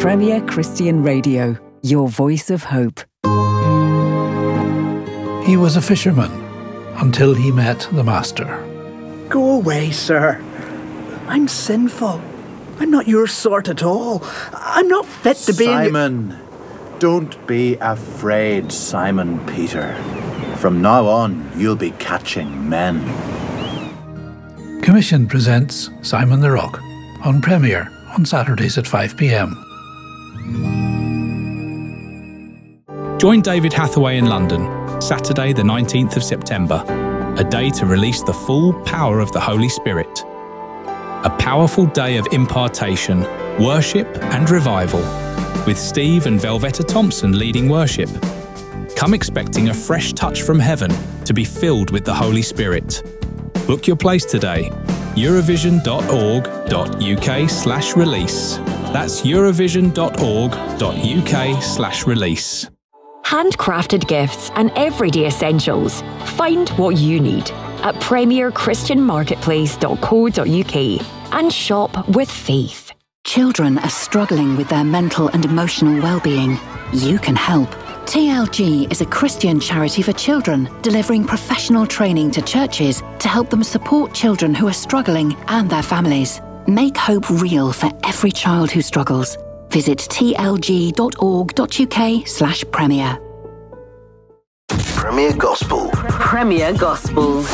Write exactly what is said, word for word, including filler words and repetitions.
Premier Christian Radio, your voice of hope. He was a fisherman until he met the Master. Go away, sir. I'm sinful. I'm not your sort at all. I'm not fit to be... Simon, in... don't be afraid, Simon Peter. From now on, you'll be catching men. Commission presents Simon the Rock on Premier on Saturdays at five p.m. Join David Hathaway in London, Saturday the nineteenth of September, a day to release the full power of the Holy Spirit. A powerful day of impartation, worship and revival, with Steve and Velvetta Thompson leading worship. Come expecting a fresh touch from heaven to be filled with the Holy Spirit. Book your place today, eurovision.org.uk slash release. That's eurovision.org.uk slash release. Handcrafted gifts and everyday essentials. Find what you need at premier christian marketplace dot co dot uk and shop with faith. Children are struggling with their mental and emotional well-being. You can help. T L G is a Christian charity for children, delivering professional training to churches to help them support children who are struggling and their families. Make hope real for every child who struggles. Visit tlg.org.uk slash premier. Premier Gospel. Premier Gospel.